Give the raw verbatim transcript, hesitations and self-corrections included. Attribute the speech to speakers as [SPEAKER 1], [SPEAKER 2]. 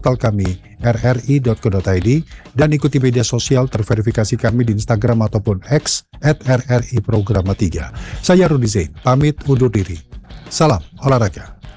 [SPEAKER 1] portal kami r r i dot co dot i d dan ikuti media sosial terverifikasi kami di Instagram ataupun X at r r i programa tiga. Saya Rudi Zain, pamit undur diri. Salam olahraga.